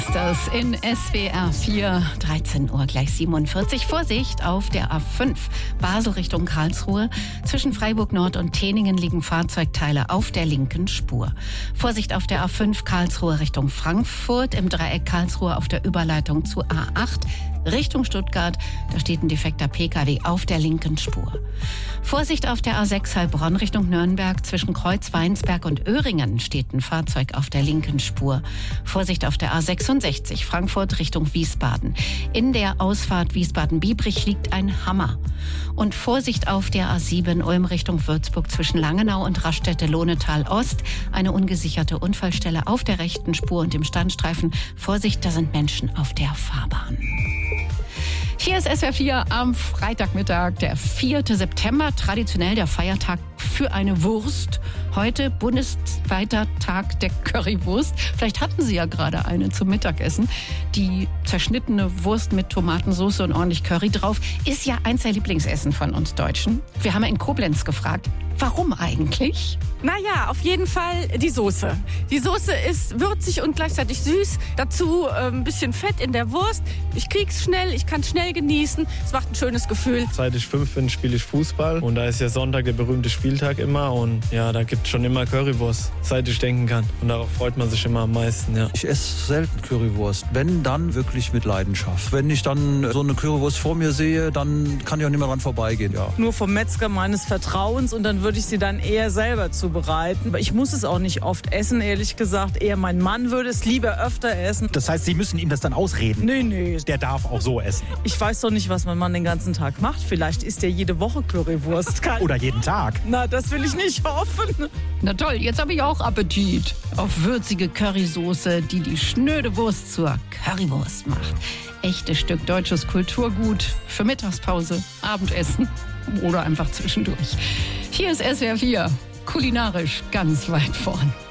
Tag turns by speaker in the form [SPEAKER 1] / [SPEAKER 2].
[SPEAKER 1] Das in SWR 4, 13 Uhr gleich 47. Vorsicht auf der A5, Basel Richtung Karlsruhe. Zwischen Freiburg Nord und Teningen liegen Fahrzeugteile auf der linken Spur. Vorsicht auf der A5, Karlsruhe Richtung Frankfurt. Im Dreieck Karlsruhe auf der Überleitung zu A8 Richtung Stuttgart. Da steht ein defekter Pkw auf der linken Spur. Vorsicht auf der A6 Heilbronn Richtung Nürnberg. Zwischen Kreuz-Weinsberg und Öhringen steht ein Fahrzeug auf der linken Spur. Vorsicht auf der A66 Frankfurt Richtung Wiesbaden. In der Ausfahrt Wiesbaden-Biebrich liegt ein Hammer. Und Vorsicht auf der A7 Ulm Richtung Würzburg zwischen Langenau und Raststätte-Lohnetal Ost. Eine ungesicherte Unfallstelle auf der rechten Spur und im Standstreifen. Vorsicht, da sind Menschen auf der Fahrbahn. Hier ist SWR 4 am Freitagmittag, der 4. September, traditionell der Feiertag für eine Wurst. Heute bundesweiter Tag der Currywurst. Vielleicht hatten Sie ja gerade eine zum Mittagessen. Die zerschnittene Wurst mit Tomatensauce und ordentlich Curry drauf ist ja eins der Lieblingsessen von uns Deutschen. Wir haben ja in Koblenz gefragt, warum eigentlich?
[SPEAKER 2] Naja, auf jeden Fall die Soße. Die Soße ist würzig und gleichzeitig süß. Dazu ein bisschen Fett in der Wurst. Ich krieg's schnell, ich kann schnell genießen. Es macht ein schönes Gefühl.
[SPEAKER 3] Seit ich 5 bin, spiele ich Fußball. Und da ist ja Sonntag der berühmte Spieltag immer. Und ja, da gibt es schon immer Currywurst, seit ich denken kann. Und darauf freut man sich immer am meisten, ja.
[SPEAKER 4] Ich esse selten Currywurst. Wenn, dann wirklich mit Leidenschaft. Wenn ich dann so eine Currywurst vor mir sehe, dann kann ich auch nicht mehr dran vorbeigehen, ja.
[SPEAKER 5] Nur vom Metzger meines Vertrauens und dann würde ich sie dann eher selber zubereiten. Ich muss es auch nicht oft essen, ehrlich gesagt. Eher mein Mann würde es lieber öfter essen.
[SPEAKER 6] Das heißt, Sie müssen ihm das dann ausreden?
[SPEAKER 5] Nee.
[SPEAKER 6] Der darf auch so essen.
[SPEAKER 5] Ich weiß doch nicht, was mein Mann den ganzen Tag macht. Vielleicht isst er jede Woche Currywurst.
[SPEAKER 6] Oder jeden Tag.
[SPEAKER 5] Na, das will ich nicht hoffen.
[SPEAKER 1] Na toll, jetzt habe ich auch Appetit auf würzige Currysoße, die die schnöde Wurst zur Currywurst macht. Echtes Stück deutsches Kulturgut für Mittagspause, Abendessen oder einfach zwischendurch. Hier ist SWR 4, kulinarisch ganz weit vorn.